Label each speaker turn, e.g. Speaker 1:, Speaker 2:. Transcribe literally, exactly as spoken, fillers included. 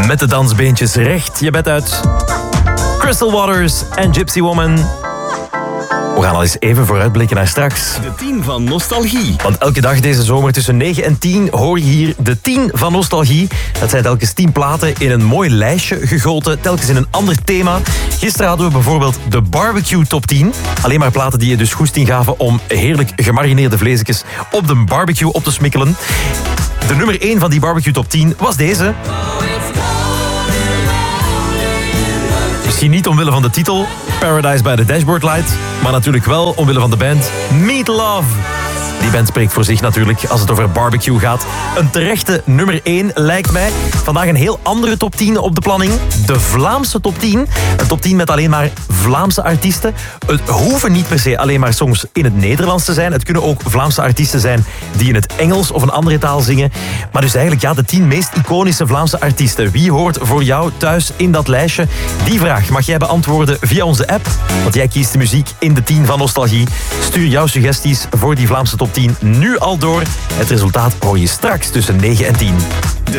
Speaker 1: Met de dansbeentjes recht je bed uit. Crystal Waters en Gypsy Woman. We gaan al eens even vooruitblikken naar straks.
Speaker 2: De tien van Nostalgie.
Speaker 1: Want elke dag deze zomer tussen negen en tien hoor je hier de tien van Nostalgie. Dat zijn telkens tien platen in een mooi lijstje gegoten, telkens in een ander thema. Gisteren hadden we bijvoorbeeld de barbecue top tien. Alleen maar platen die je dus goesting gaven om heerlijk gemarineerde vleesjes op de barbecue op te smikkelen. De nummer één van die barbecue top tien was deze. Misschien niet omwille van de titel, Paradise by the Dashboard Light, maar natuurlijk wel omwille van de band Meat Love. Die band spreekt voor zich natuurlijk als het over barbecue gaat. Een terechte nummer één lijkt mij. Vandaag een heel andere top tien op de planning. De Vlaamse top tien. Een top tien met alleen maar Vlaamse artiesten. Het hoeven niet per se alleen maar songs in het Nederlands te zijn. Het kunnen ook Vlaamse artiesten zijn die in het Engels of een andere taal zingen. Maar dus eigenlijk ja, de tien meest iconische Vlaamse artiesten. Wie hoort voor jou thuis in dat lijstje? Die vraag mag jij beantwoorden via onze app. Want jij kiest de muziek in de tien van Nostalgie. Stuur jouw suggesties voor die Vlaamse top tien nu al door. Het resultaat hoor je straks tussen negen en tien.